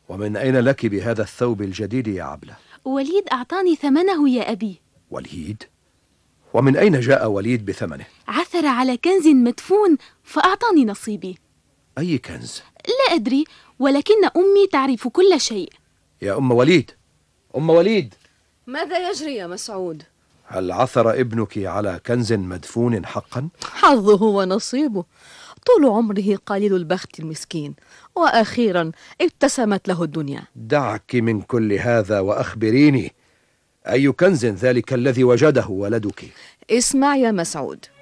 ومن أين لك بهذا الثوب الجديد يا عبلة؟ وليد أعطاني ثمنه يا أبي. وليد؟ ومن أين جاء وليد بثمنه؟ عثر على كنز مدفون فأعطاني نصيبي. أي كنز؟ لا أدري، ولكن أمي تعرف كل شيء. يا أم وليد، أم وليد، ماذا يجري يا مسعود؟ هل عثر ابنك على كنز مدفون حقا؟ حظه ونصيبه، طول عمره قليل البخت المسكين، وأخيرا ابتسمت له الدنيا. دعك من كل هذا وأخبريني، أي كنز ذلك الذي وجده ولدك؟ اسمع يا مسعود،